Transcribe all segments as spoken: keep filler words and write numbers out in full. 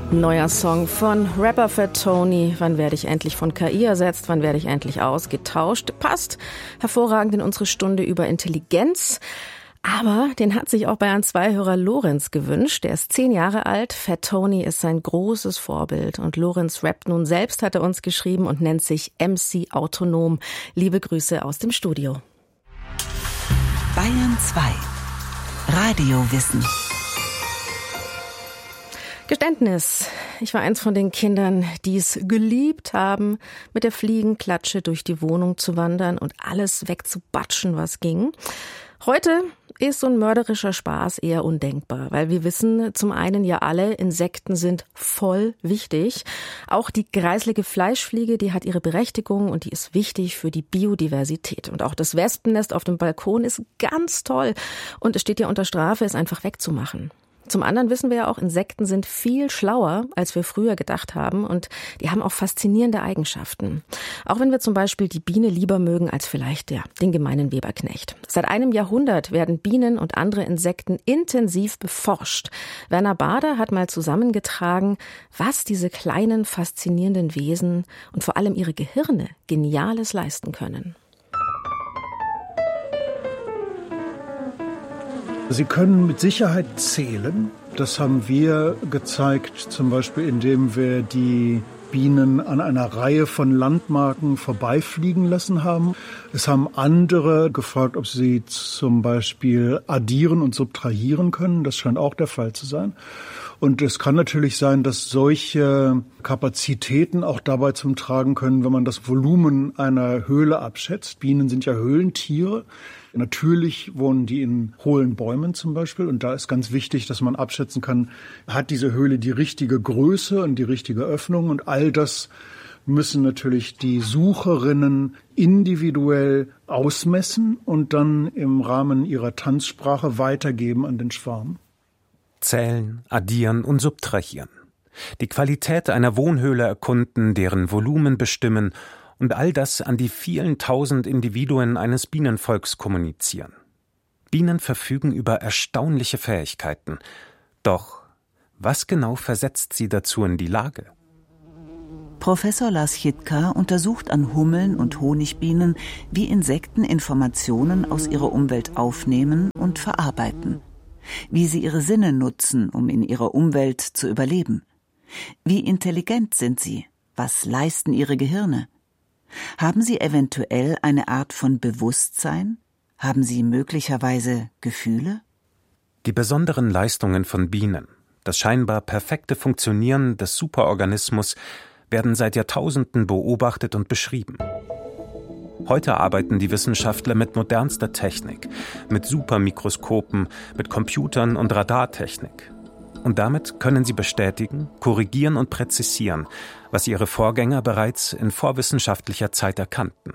Neuer Song von Rapper Fat Tony. Wann werde ich endlich von K I ersetzt? Wann werde ich endlich ausgetauscht? Passt hervorragend in unsere Stunde über Intelligenz. Aber den hat sich auch Bayern zwei Hörer Lorenz gewünscht. Der ist zehn Jahre alt. Fat Tony ist sein großes Vorbild. Und Lorenz rappt nun selbst, hat er uns geschrieben, und nennt sich M C Autonom. Liebe Grüße aus dem Studio. Bayern zwei. Radiowissen. Geständnis. Ich war eins von den Kindern, die es geliebt haben, mit der Fliegenklatsche durch die Wohnung zu wandern und alles wegzubatschen, was ging. Heute ist so ein mörderischer Spaß eher undenkbar, weil wir wissen zum einen ja alle, Insekten sind voll wichtig. Auch die greislige Fleischfliege, die hat ihre Berechtigung und die ist wichtig für die Biodiversität. Und auch das Wespennest auf dem Balkon ist ganz toll und es steht ja unter Strafe, es einfach wegzumachen. Zum anderen wissen wir ja auch, Insekten sind viel schlauer, als wir früher gedacht haben, und die haben auch faszinierende Eigenschaften. Auch wenn wir zum Beispiel die Biene lieber mögen als vielleicht ja, den gemeinen Weberknecht. Seit einem Jahrhundert werden Bienen und andere Insekten intensiv beforscht. Werner Bader hat mal zusammengetragen, was diese kleinen, faszinierenden Wesen und vor allem ihre Gehirne Geniales leisten können. Sie können mit Sicherheit zählen. Das haben wir gezeigt, zum Beispiel indem wir die Bienen an einer Reihe von Landmarken vorbeifliegen lassen haben. Es haben andere gefragt, ob sie zum Beispiel addieren und subtrahieren können. Das scheint auch der Fall zu sein. Und es kann natürlich sein, dass solche Kapazitäten auch dabei zum Tragen können, wenn man das Volumen einer Höhle abschätzt. Bienen sind ja Höhlentiere. Natürlich wohnen die in hohlen Bäumen zum Beispiel. Und da ist ganz wichtig, dass man abschätzen kann, hat diese Höhle die richtige Größe und die richtige Öffnung. Und all das müssen natürlich die Sucherinnen individuell ausmessen und dann im Rahmen ihrer Tanzsprache weitergeben an den Schwarm. Zählen, addieren und subtrahieren. Die Qualität einer Wohnhöhle erkunden, deren Volumen bestimmen und all das an die vielen tausend Individuen eines Bienenvolks kommunizieren. Bienen verfügen über erstaunliche Fähigkeiten. Doch was genau versetzt sie dazu in die Lage? Professor Lars Chitka untersucht an Hummeln und Honigbienen, wie Insekten Informationen aus ihrer Umwelt aufnehmen und verarbeiten. Wie sie ihre Sinne nutzen, um in ihrer Umwelt zu überleben. Wie intelligent sind sie? Was leisten ihre Gehirne? Haben sie eventuell eine Art von Bewusstsein? Haben sie möglicherweise Gefühle? Die besonderen Leistungen von Bienen, das scheinbar perfekte Funktionieren des Superorganismus, werden seit Jahrtausenden beobachtet und beschrieben. Heute arbeiten die Wissenschaftler mit modernster Technik, mit Supermikroskopen, mit Computern und Radartechnik. Und damit können sie bestätigen, korrigieren und präzisieren, was ihre Vorgänger bereits in vorwissenschaftlicher Zeit erkannten.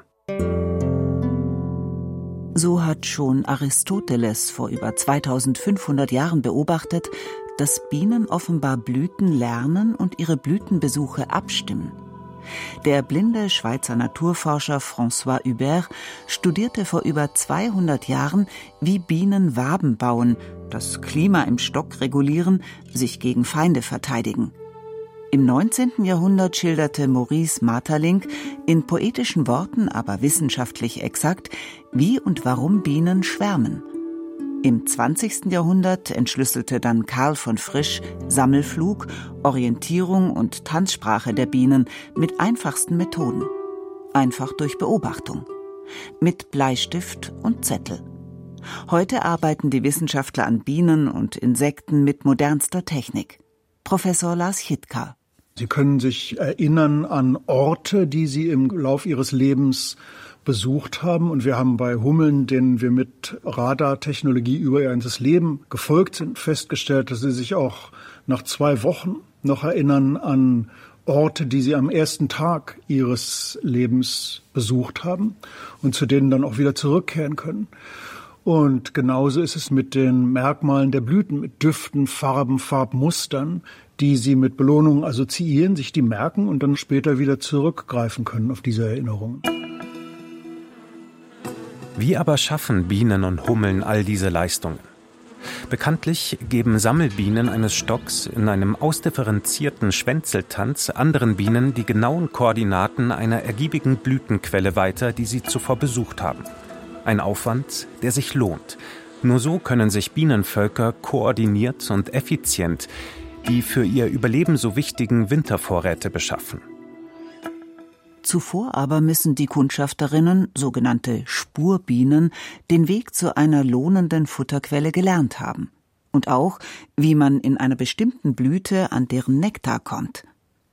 So hat schon Aristoteles vor über zweitausendfünfhundert Jahren beobachtet, dass Bienen offenbar Blüten lernen und ihre Blütenbesuche abstimmen. Der blinde Schweizer Naturforscher François Hubert studierte vor über zweihundert Jahren, wie Bienen Waben bauen, das Klima im Stock regulieren, sich gegen Feinde verteidigen. Im neunzehnten Jahrhundert schilderte Maurice Maeterlinck in poetischen Worten, aber wissenschaftlich exakt, wie und warum Bienen schwärmen. Im zwanzigsten Jahrhundert entschlüsselte dann Karl von Frisch Sammelflug, Orientierung und Tanzsprache der Bienen mit einfachsten Methoden. Einfach durch Beobachtung. Mit Bleistift und Zettel. Heute arbeiten die Wissenschaftler an Bienen und Insekten mit modernster Technik. Professor Lars Chitka. Sie können sich erinnern an Orte, die sie im Lauf ihres Lebens besucht haben. Und wir haben bei Hummeln, denen wir mit Radartechnologie über ihr ganzes Leben gefolgt sind, festgestellt, dass sie sich auch nach zwei Wochen noch erinnern an Orte, die sie am ersten Tag ihres Lebens besucht haben und zu denen dann auch wieder zurückkehren können. Und genauso ist es mit den Merkmalen der Blüten, mit Düften, Farben, Farbmustern, die sie mit Belohnungen assoziieren, sich die merken und dann später wieder zurückgreifen können auf diese Erinnerungen. Wie aber schaffen Bienen und Hummeln all diese Leistungen? Bekanntlich geben Sammelbienen eines Stocks in einem ausdifferenzierten Schwänzeltanz anderen Bienen die genauen Koordinaten einer ergiebigen Blütenquelle weiter, die sie zuvor besucht haben. Ein Aufwand, der sich lohnt. Nur so können sich Bienenvölker koordiniert und effizient die für ihr Überleben so wichtigen Wintervorräte beschaffen. Zuvor aber müssen die Kundschafterinnen, sogenannte Spurbienen, den Weg zu einer lohnenden Futterquelle gelernt haben. Und auch, wie man in einer bestimmten Blüte an deren Nektar kommt.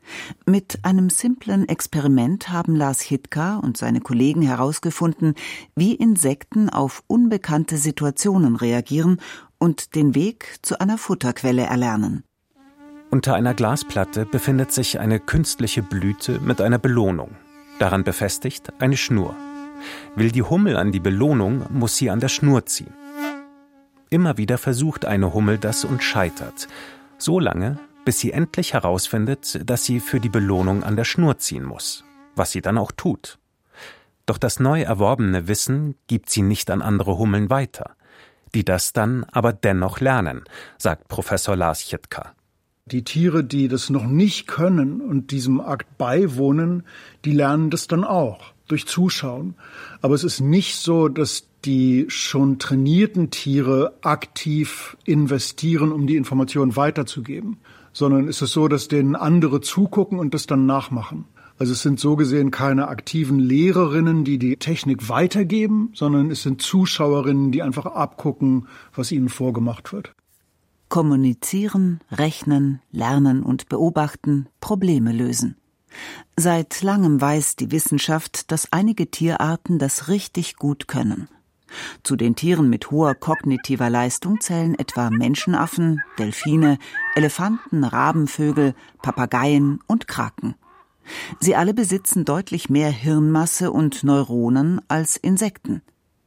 Mit einem simplen Experiment haben Lars Hitka und seine Kollegen herausgefunden, wie Insekten auf unbekannte Situationen reagieren und den Weg zu einer Futterquelle erlernen. Unter einer Glasplatte befindet sich eine künstliche Blüte mit einer Belohnung. Daran befestigt eine Schnur. Will die Hummel an die Belohnung, muss sie an der Schnur ziehen. Immer wieder versucht eine Hummel das und scheitert. So lange, bis sie endlich herausfindet, dass sie für die Belohnung an der Schnur ziehen muss. Was sie dann auch tut. Doch das neu erworbene Wissen gibt sie nicht an andere Hummeln weiter. Die das dann aber dennoch lernen, sagt Professor Lars Hitka. Die Tiere, die das noch nicht können und diesem Akt beiwohnen, die lernen das dann auch durch Zuschauen. Aber es ist nicht so, dass die schon trainierten Tiere aktiv investieren, um die Information weiterzugeben, sondern es ist so, dass denen andere zugucken und das dann nachmachen. Also es sind so gesehen keine aktiven Lehrerinnen, die die Technik weitergeben, sondern es sind Zuschauerinnen, die einfach abgucken, was ihnen vorgemacht wird. Kommunizieren, rechnen, lernen und beobachten, Probleme lösen. Seit langem weiß die Wissenschaft, dass einige Tierarten das richtig gut können. Zu den Tieren mit hoher kognitiver Leistung zählen etwa Menschenaffen, Delfine, Elefanten, Rabenvögel, Papageien und Kraken. Sie alle besitzen deutlich mehr Hirnmasse und Neuronen als Insekten.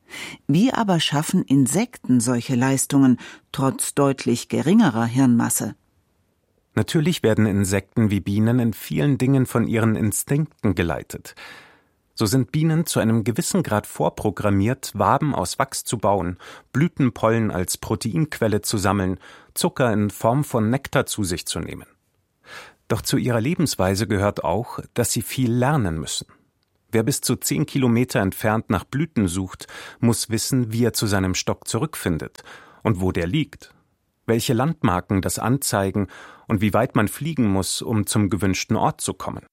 Wie aber schaffen Insekten solche Leistungen, trotz deutlich geringerer Hirnmasse? Natürlich werden Insekten wie Bienen in vielen Dingen von ihren Instinkten geleitet. So sind Bienen zu einem gewissen Grad vorprogrammiert, Waben aus Wachs zu bauen, Blütenpollen als Proteinquelle zu sammeln, Zucker in Form von Nektar zu sich zu nehmen. Doch zu ihrer Lebensweise gehört auch, dass sie viel lernen müssen. Wer bis zu zehn Kilometer entfernt nach Blüten sucht, muss wissen, wie er zu seinem Stock zurückfindet und wo der liegt, welche Landmarken das anzeigen und wie weit man fliegen muss, um zum gewünschten Ort zu kommen.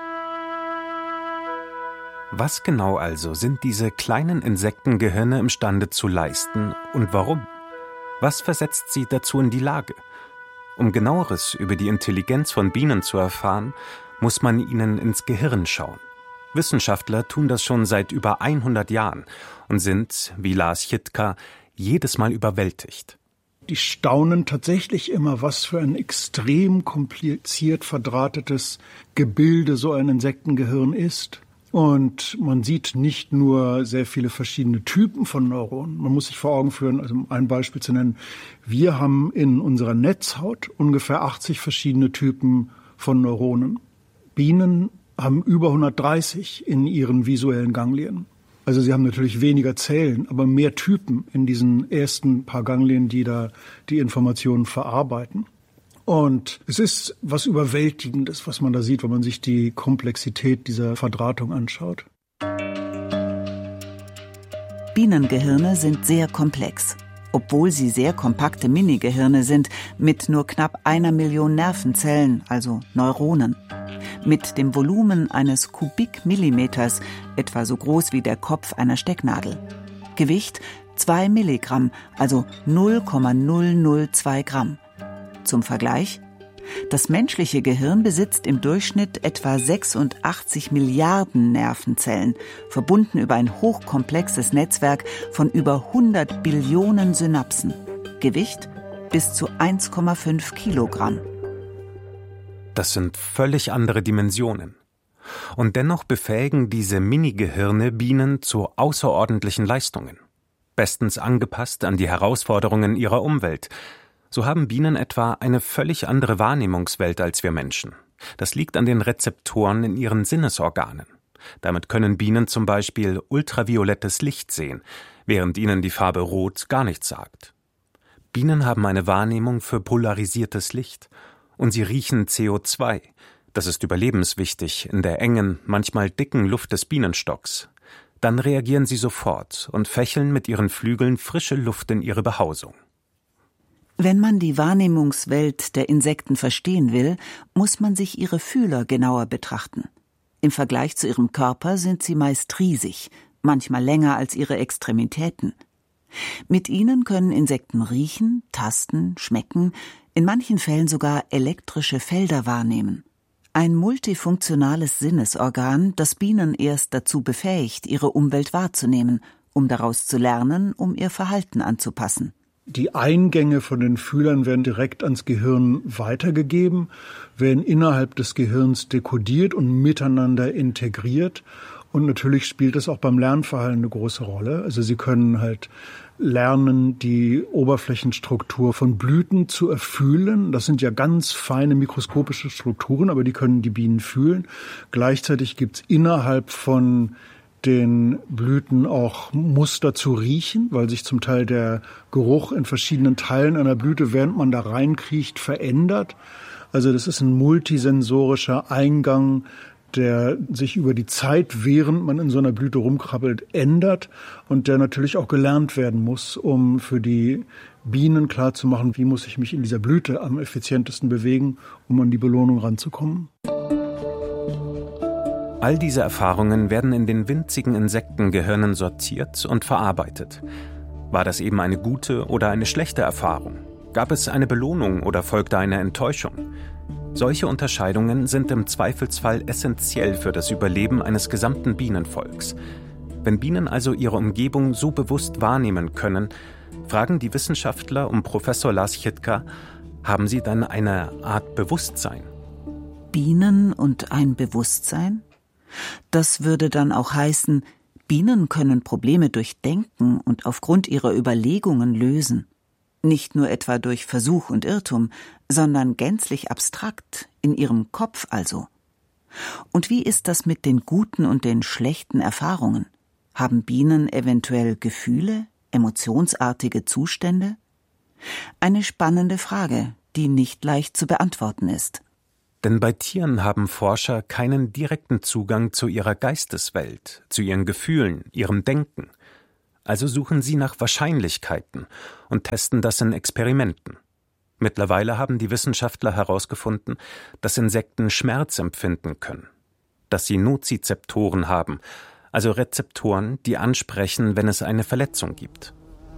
Was genau also sind diese kleinen Insektengehirne imstande zu leisten und warum? Was versetzt sie dazu in die Lage? Um Genaueres über die Intelligenz von Bienen zu erfahren, muss man ihnen ins Gehirn schauen. Wissenschaftler tun das schon seit über hundert Jahren und sind, wie Lars Hitka, jedes Mal überwältigt. Die staunen tatsächlich immer, was für ein extrem kompliziert verdrahtetes Gebilde so ein Insektengehirn ist. Und man sieht nicht nur sehr viele verschiedene Typen von Neuronen. Man muss sich vor Augen führen, also um ein Beispiel zu nennen, wir haben in unserer Netzhaut ungefähr achtzig verschiedene Typen von Neuronen. Bienen haben über hundertdreißig in ihren visuellen Ganglien. Also sie haben natürlich weniger Zellen, aber mehr Typen in diesen ersten paar Ganglien, die da die Informationen verarbeiten. Und es ist was Überwältigendes, was man da sieht, wenn man sich die Komplexität dieser Verdrahtung anschaut. Bienengehirne sind sehr komplex. Obwohl sie sehr kompakte Minigehirne sind, mit nur knapp einer Million Nervenzellen, also Neuronen. Mit dem Volumen eines Kubikmillimeters, etwa so groß wie der Kopf einer Stecknadel. Gewicht zwei Milligramm, also null Komma null null zwei Gramm. Zum Vergleich: Das menschliche Gehirn besitzt im Durchschnitt etwa sechsundachtzig Milliarden Nervenzellen, verbunden über ein hochkomplexes Netzwerk von über hundert Billionen Synapsen. Gewicht bis zu eins Komma fünf Kilogramm. Das sind völlig andere Dimensionen. Und dennoch befähigen diese Minigehirne Bienen zu außerordentlichen Leistungen. Bestens angepasst an die Herausforderungen ihrer Umwelt. So haben Bienen etwa eine völlig andere Wahrnehmungswelt als wir Menschen. Das liegt an den Rezeptoren in ihren Sinnesorganen. Damit können Bienen zum Beispiel ultraviolettes Licht sehen, während ihnen die Farbe Rot gar nichts sagt. Bienen haben eine Wahrnehmung für polarisiertes Licht und sie riechen C O zwei. Das ist überlebenswichtig in der engen, manchmal dicken Luft des Bienenstocks. Dann reagieren sie sofort und fächeln mit ihren Flügeln frische Luft in ihre Behausung. Wenn man die Wahrnehmungswelt der Insekten verstehen will, muss man sich ihre Fühler genauer betrachten. Im Vergleich zu ihrem Körper sind sie meist riesig, manchmal länger als ihre Extremitäten. Mit ihnen können Insekten riechen, tasten, schmecken, in manchen Fällen sogar elektrische Felder wahrnehmen. Ein multifunktionales Sinnesorgan, das Bienen erst dazu befähigt, ihre Umwelt wahrzunehmen, um daraus zu lernen, um ihr Verhalten anzupassen. Die Eingänge von den Fühlern werden direkt ans Gehirn weitergegeben, werden innerhalb des Gehirns dekodiert und miteinander integriert. Und natürlich spielt das auch beim Lernverhalten eine große Rolle. Also sie können halt lernen, die Oberflächenstruktur von Blüten zu erfühlen. Das sind ja ganz feine mikroskopische Strukturen, aber die können die Bienen fühlen. Gleichzeitig gibt es innerhalb von den Blüten auch Muster zu riechen, weil sich zum Teil der Geruch in verschiedenen Teilen einer Blüte, während man da reinkriecht, verändert. Also das ist ein multisensorischer Eingang, der sich über die Zeit, während man in so einer Blüte rumkrabbelt, ändert und der natürlich auch gelernt werden muss, um für die Bienen klarzumachen, wie muss ich mich in dieser Blüte am effizientesten bewegen, um an die Belohnung ranzukommen. All diese Erfahrungen werden in den winzigen Insektengehirnen sortiert und verarbeitet. War das eben eine gute oder eine schlechte Erfahrung? Gab es eine Belohnung oder folgte eine Enttäuschung? Solche Unterscheidungen sind im Zweifelsfall essentiell für das Überleben eines gesamten Bienenvolks. Wenn Bienen also ihre Umgebung so bewusst wahrnehmen können, fragen die Wissenschaftler um Professor Lars Chytka, haben sie dann eine Art Bewusstsein? Bienen und ein Bewusstsein? Das würde dann auch heißen, Bienen können Probleme durchdenken und aufgrund ihrer Überlegungen lösen. Nicht nur etwa durch Versuch und Irrtum, sondern gänzlich abstrakt, in ihrem Kopf also. Und wie ist das mit den guten und den schlechten Erfahrungen? Haben Bienen eventuell Gefühle, emotionsartige Zustände? Eine spannende Frage, die nicht leicht zu beantworten ist. Denn bei Tieren haben Forscher keinen direkten Zugang zu ihrer Geisteswelt, zu ihren Gefühlen, ihrem Denken. Also suchen sie nach Wahrscheinlichkeiten und testen das in Experimenten. Mittlerweile haben die Wissenschaftler herausgefunden, dass Insekten Schmerz empfinden können, dass sie Nozizeptoren haben, also Rezeptoren, die ansprechen, wenn es eine Verletzung gibt.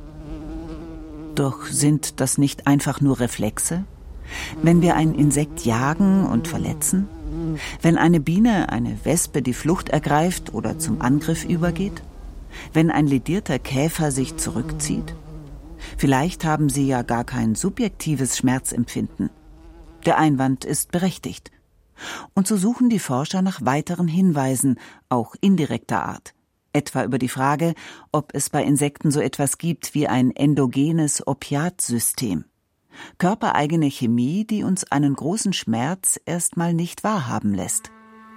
Doch sind das nicht einfach nur Reflexe? Wenn wir ein Insekt jagen und verletzen? Wenn eine Biene, eine Wespe die Flucht ergreift oder zum Angriff übergeht? Wenn ein ledierter Käfer sich zurückzieht? Vielleicht haben sie ja gar kein subjektives Schmerzempfinden. Der Einwand ist berechtigt. Und so suchen die Forscher nach weiteren Hinweisen, auch indirekter Art. Etwa über die Frage, ob es bei Insekten so etwas gibt wie ein endogenes Opiatsystem. Körpereigene Chemie, die uns einen großen Schmerz erstmal nicht wahrhaben lässt.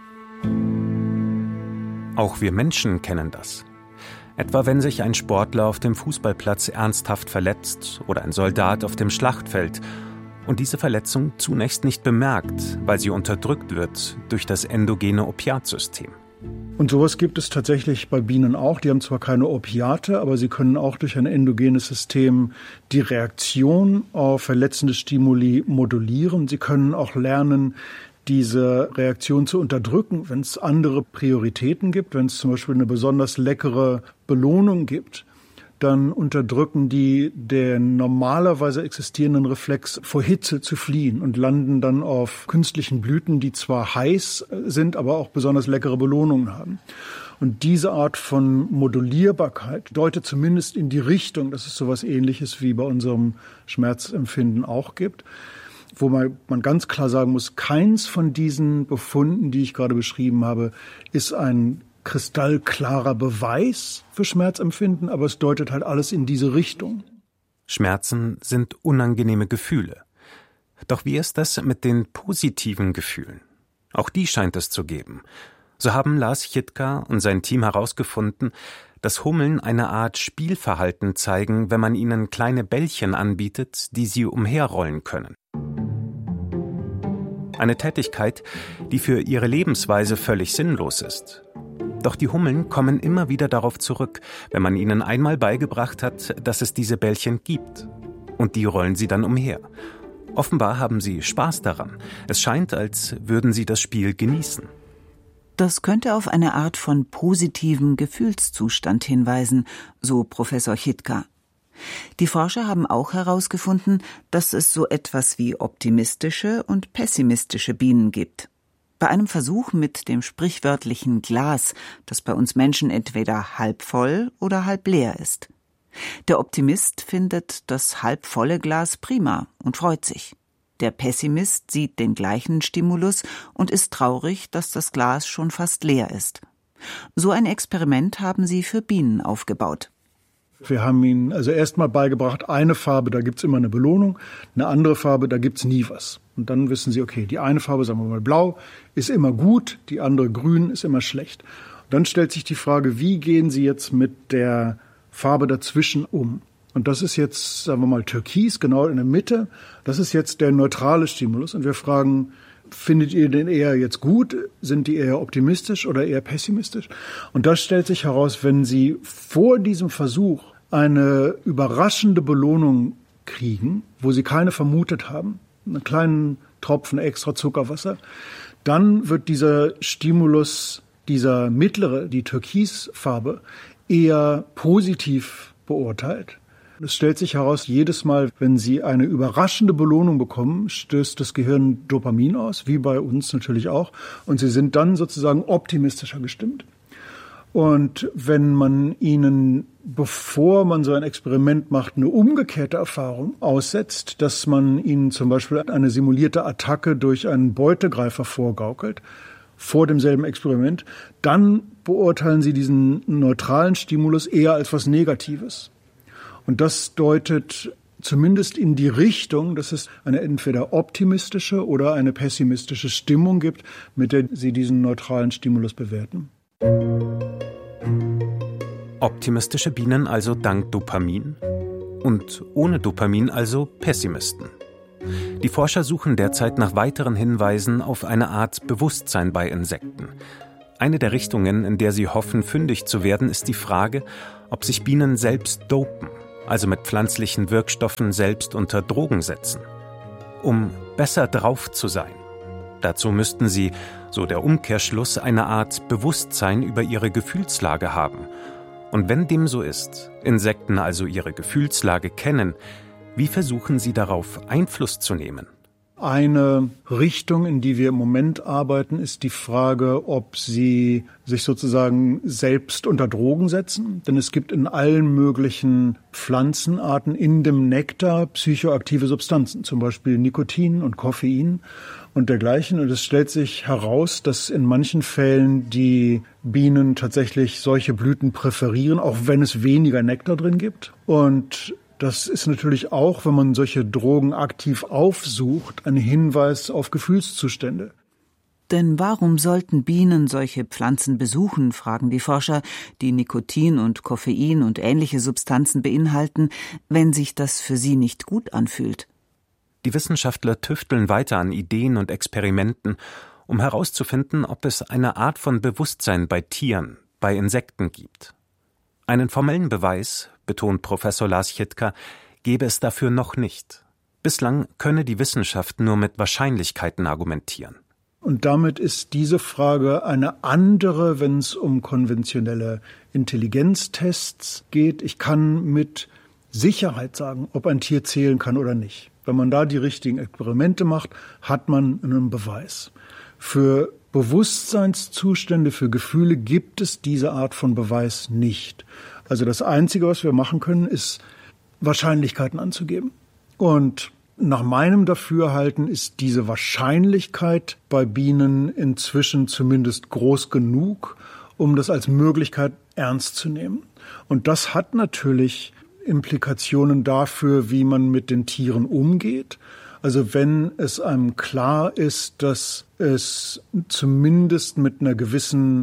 Auch wir Menschen kennen das. Etwa wenn sich ein Sportler auf dem Fußballplatz ernsthaft verletzt oder ein Soldat auf dem Schlachtfeld und diese Verletzung zunächst nicht bemerkt, weil sie unterdrückt wird durch das endogene Opiatsystem. Und sowas gibt es tatsächlich bei Bienen auch. Die haben zwar keine Opiate, aber sie können auch durch ein endogenes System die Reaktion auf verletzende Stimuli modulieren. Sie können auch lernen, diese Reaktion zu unterdrücken, wenn es andere Prioritäten gibt. Wenn es zum Beispiel eine besonders leckere Belohnung gibt, dann unterdrücken die den normalerweise existierenden Reflex, vor Hitze zu fliehen und landen dann auf künstlichen Blüten, die zwar heiß sind, aber auch besonders leckere Belohnungen haben. Und diese Art von Modulierbarkeit deutet zumindest in die Richtung, dass es sowas Ähnliches wie bei unserem Schmerzempfinden auch gibt. Wo man, man ganz klar sagen muss, keins von diesen Befunden, die ich gerade beschrieben habe, ist ein kristallklarer Beweis für Schmerzempfinden, aber es deutet halt alles in diese Richtung. Schmerzen sind unangenehme Gefühle. Doch wie ist das mit den positiven Gefühlen? Auch die scheint es zu geben. So haben Lars Chytka und sein Team herausgefunden, dass Hummeln eine Art Spielverhalten zeigen, wenn man ihnen kleine Bällchen anbietet, die sie umherrollen können. Eine Tätigkeit, die für ihre Lebensweise völlig sinnlos ist. Doch die Hummeln kommen immer wieder darauf zurück, wenn man ihnen einmal beigebracht hat, dass es diese Bällchen gibt. Und die rollen sie dann umher. Offenbar haben sie Spaß daran. Es scheint, als würden sie das Spiel genießen. Das könnte auf eine Art von positivem Gefühlszustand hinweisen, so Professor Chytka. Die Forscher haben auch herausgefunden, dass es so etwas wie optimistische und pessimistische Bienen gibt. Bei einem Versuch mit dem sprichwörtlichen Glas, das bei uns Menschen entweder halb voll oder halb leer ist. Der Optimist findet das halb volle Glas prima und freut sich. Der Pessimist sieht den gleichen Stimulus und ist traurig, dass das Glas schon fast leer ist. So ein Experiment haben sie für Bienen aufgebaut. Wir haben ihnen also erstmal beigebracht, eine Farbe, da gibt's immer eine Belohnung, eine andere Farbe, da gibt's nie was. Und dann wissen sie, okay, die eine Farbe, sagen wir mal blau, ist immer gut, die andere grün ist immer schlecht. Und dann stellt sich die Frage, wie gehen sie jetzt mit der Farbe dazwischen um? Und das ist jetzt, sagen wir mal, Türkis, genau in der Mitte. Das ist jetzt der neutrale Stimulus. Und wir fragen, findet ihr den eher jetzt gut? Sind die eher optimistisch oder eher pessimistisch? Und das stellt sich heraus, wenn sie vor diesem Versuch eine überraschende Belohnung kriegen, wo sie keine vermutet haben, einen kleinen Tropfen extra Zuckerwasser, dann wird dieser Stimulus, dieser mittlere, die Türkisfarbe, eher positiv beurteilt. Es stellt sich heraus, jedes Mal, wenn Sie eine überraschende Belohnung bekommen, stößt das Gehirn Dopamin aus, wie bei uns natürlich auch. Und Sie sind dann sozusagen optimistischer gestimmt. Und wenn man Ihnen, bevor man so ein Experiment macht, eine umgekehrte Erfahrung aussetzt, dass man Ihnen zum Beispiel eine simulierte Attacke durch einen Beutegreifer vorgaukelt, vor demselben Experiment, dann beurteilen Sie diesen neutralen Stimulus eher als was Negatives. Und das deutet zumindest in die Richtung, dass es eine entweder optimistische oder eine pessimistische Stimmung gibt, mit der Sie diesen neutralen Stimulus bewerten. Optimistische Bienen also dank Dopamin und ohne Dopamin also Pessimisten. Die Forscher suchen derzeit nach weiteren Hinweisen auf eine Art Bewusstsein bei Insekten. Eine der Richtungen, in der sie hoffen, fündig zu werden, ist die Frage, ob sich Bienen selbst dopen, also mit pflanzlichen Wirkstoffen selbst unter Drogen setzen, um besser drauf zu sein. Dazu müssten sie, so der Umkehrschluss, eine Art Bewusstsein über ihre Gefühlslage haben. Und wenn dem so ist, Insekten also ihre Gefühlslage kennen, wie versuchen sie darauf Einfluss zu nehmen? Eine Richtung, in die wir im Moment arbeiten, ist die Frage, ob sie sich sozusagen selbst unter Drogen setzen. Denn es gibt in allen möglichen Pflanzenarten in dem Nektar psychoaktive Substanzen, zum Beispiel Nikotin und Koffein und dergleichen. Und es stellt sich heraus, dass in manchen Fällen die Bienen tatsächlich solche Blüten präferieren, auch wenn es weniger Nektar drin gibt. Und das ist natürlich auch, wenn man solche Drogen aktiv aufsucht, ein Hinweis auf Gefühlszustände. Denn warum sollten Bienen solche Pflanzen besuchen, fragen die Forscher, die Nikotin und Koffein und ähnliche Substanzen beinhalten, wenn sich das für sie nicht gut anfühlt? Die Wissenschaftler tüfteln weiter an Ideen und Experimenten, um herauszufinden, ob es eine Art von Bewusstsein bei Tieren, bei Insekten gibt. Einen formellen Beweis, betont Professor Lars Chytka, gebe es dafür noch nicht. Bislang könne die Wissenschaft nur mit Wahrscheinlichkeiten argumentieren. Und damit ist diese Frage eine andere, wenn es um konventionelle Intelligenztests geht. Ich kann mit Sicherheit sagen, ob ein Tier zählen kann oder nicht. Wenn man da die richtigen Experimente macht, hat man einen Beweis. Für Bewusstseinszustände, für Gefühle gibt es diese Art von Beweis nicht. Also das Einzige, was wir machen können, ist Wahrscheinlichkeiten anzugeben. Und nach meinem Dafürhalten ist diese Wahrscheinlichkeit bei Bienen inzwischen zumindest groß genug, um das als Möglichkeit ernst zu nehmen. Und das hat natürlich Implikationen dafür, wie man mit den Tieren umgeht. Also wenn es einem klar ist, dass es zumindest mit einer gewissen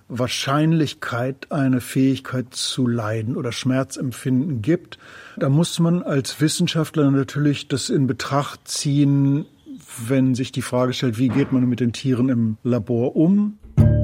Wahrscheinlichkeit eine Fähigkeit zu leiden oder Schmerzempfinden gibt. Da muss man als Wissenschaftler natürlich das in Betracht ziehen, wenn sich die Frage stellt, wie geht man mit den Tieren im Labor um?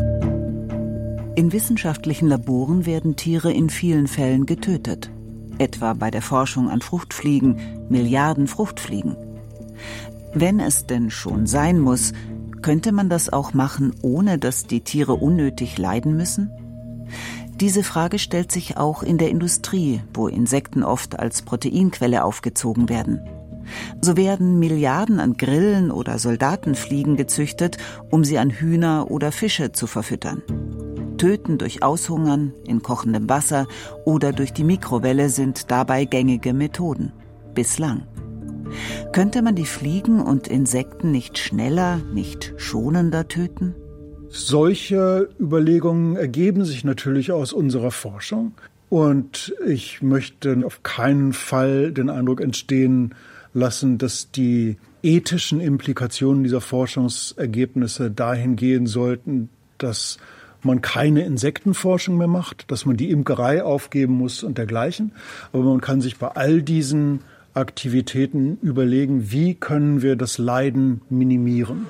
In wissenschaftlichen Laboren werden Tiere in vielen Fällen getötet. Etwa bei der Forschung an Fruchtfliegen, Milliarden Fruchtfliegen. Wenn es denn schon sein muss, könnte man das auch machen, ohne dass die Tiere unnötig leiden müssen? Diese Frage stellt sich auch in der Industrie, wo Insekten oft als Proteinquelle aufgezogen werden. So werden Milliarden an Grillen oder Soldatenfliegen gezüchtet, um sie an Hühner oder Fische zu verfüttern. Töten durch Aushungern, in kochendem Wasser oder durch die Mikrowelle sind dabei gängige Methoden. Bislang. Könnte man die Fliegen und Insekten nicht schneller, nicht schonender töten? Solche Überlegungen ergeben sich natürlich aus unserer Forschung. Und ich möchte auf keinen Fall den Eindruck entstehen lassen, dass die ethischen Implikationen dieser Forschungsergebnisse dahin gehen sollten, dass man keine Insektenforschung mehr macht, dass man die Imkerei aufgeben muss und dergleichen. Aber man kann sich bei all diesen Aktivitäten überlegen, wie können wir das Leiden minimieren.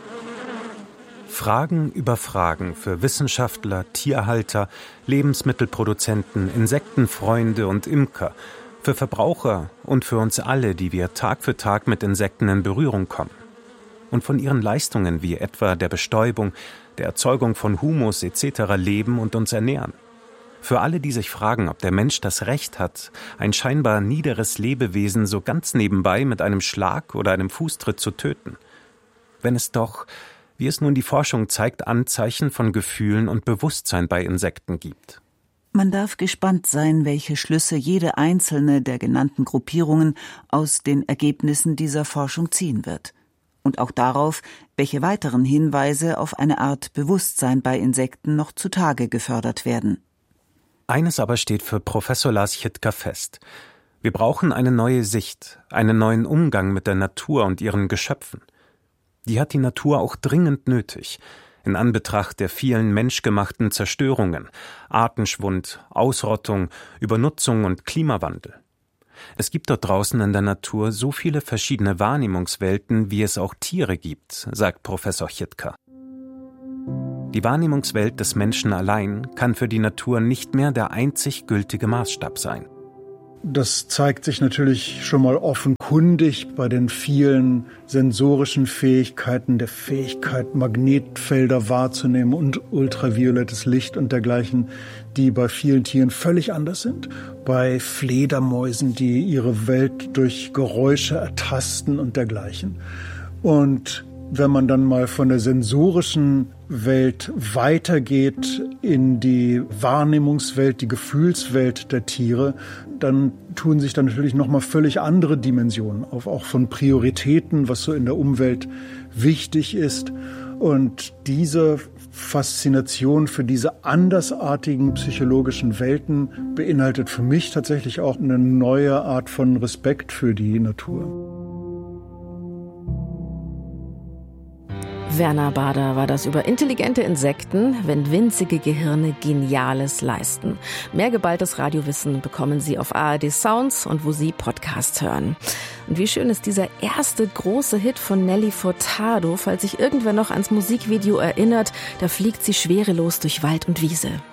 Fragen über Fragen für Wissenschaftler, Tierhalter, Lebensmittelproduzenten, Insektenfreunde und Imker, für Verbraucher und für uns alle, die wir Tag für Tag mit Insekten in Berührung kommen. Und von ihren Leistungen wie etwa der Bestäubung, der Erzeugung von Humus et cetera leben und uns ernähren. Für alle, die sich fragen, ob der Mensch das Recht hat, ein scheinbar niederes Lebewesen so ganz nebenbei mit einem Schlag oder einem Fußtritt zu töten. Wenn es doch, wie es nun die Forschung zeigt, Anzeichen von Gefühlen und Bewusstsein bei Insekten gibt. Man darf gespannt sein, welche Schlüsse jede einzelne der genannten Gruppierungen aus den Ergebnissen dieser Forschung ziehen wird. Und auch darauf, welche weiteren Hinweise auf eine Art Bewusstsein bei Insekten noch zutage gefördert werden. Eines aber steht für Professor Lars Chitka fest. Wir brauchen eine neue Sicht, einen neuen Umgang mit der Natur und ihren Geschöpfen. Die hat die Natur auch dringend nötig, in Anbetracht der vielen menschgemachten Zerstörungen, Artenschwund, Ausrottung, Übernutzung und Klimawandel. Es gibt dort draußen in der Natur so viele verschiedene Wahrnehmungswelten, wie es auch Tiere gibt, sagt Professor Chitka. Die Wahrnehmungswelt des Menschen allein kann für die Natur nicht mehr der einzig gültige Maßstab sein. Das zeigt sich natürlich schon mal offenkundig bei den vielen sensorischen Fähigkeiten, der Fähigkeit, Magnetfelder wahrzunehmen und ultraviolettes Licht und dergleichen, die bei vielen Tieren völlig anders sind. Bei Fledermäusen, die ihre Welt durch Geräusche ertasten und dergleichen. Und wenn man dann mal von der sensorischen Welt weitergeht in die Wahrnehmungswelt, die Gefühlswelt der Tiere, dann tun sich dann natürlich nochmal völlig andere Dimensionen auf, auch von Prioritäten, was so in der Umwelt wichtig ist. Und diese Faszination für diese andersartigen psychologischen Welten beinhaltet für mich tatsächlich auch eine neue Art von Respekt für die Natur. Werner Bader war das über intelligente Insekten, wenn winzige Gehirne Geniales leisten. Mehr geballtes Radiowissen bekommen Sie auf A R D Sounds und wo Sie Podcasts hören. Und wie schön ist dieser erste große Hit von Nelly Furtado, falls sich irgendwer noch ans Musikvideo erinnert, da fliegt sie schwerelos durch Wald und Wiese.